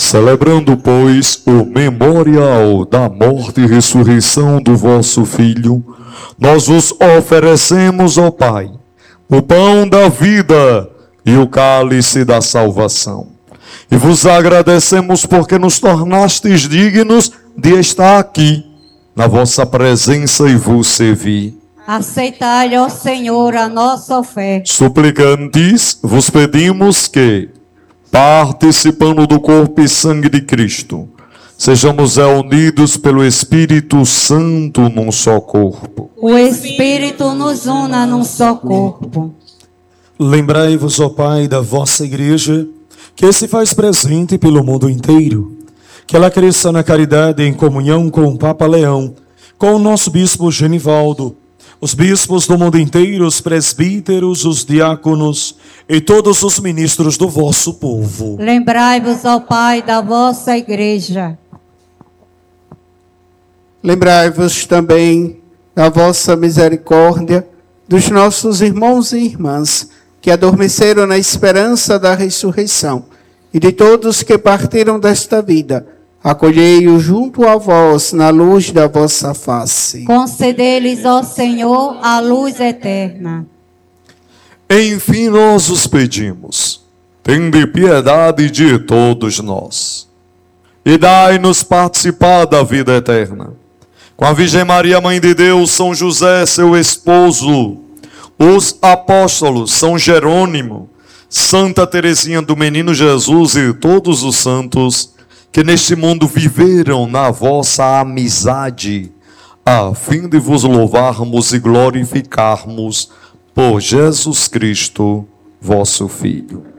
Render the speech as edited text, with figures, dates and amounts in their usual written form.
Celebrando, pois, o memorial da morte e ressurreição do vosso Filho, nós vos oferecemos, ó Pai, o pão da vida e o cálice da salvação. E vos agradecemos porque nos tornastes dignos de estar aqui, na vossa presença e vos servir. Aceitai, ó Senhor, a nossa oferta. Suplicantes, vos pedimos que, participando do corpo e sangue de Cristo, sejamos unidos pelo Espírito Santo num só corpo. O Espírito nos una num só corpo. Lembrai-vos, ó Pai, da vossa Igreja, que se faz presente pelo mundo inteiro. Que ela cresça na caridade em comunhão com o Papa Leão, com o nosso Bispo Genivaldo, os bispos do mundo inteiro, os presbíteros, os diáconos e todos os ministros do vosso povo. Lembrai-vos, ó Pai, da vossa Igreja. Lembrai-vos também da vossa misericórdia dos nossos irmãos e irmãs que adormeceram na esperança da ressurreição e de todos que partiram desta vida. Acolhei-os junto a vós na luz da vossa face. Concedei-lhes, ó Senhor, a luz eterna. Enfim, nós os pedimos, tende piedade de todos nós, e dai-nos participar da vida eterna. Com a Virgem Maria, Mãe de Deus, São José, seu esposo, os apóstolos, São Jerônimo, Santa Teresinha do Menino Jesus e todos os santos que neste mundo viveram na vossa amizade, a fim de vos louvarmos e glorificarmos por Jesus Cristo, vosso Filho.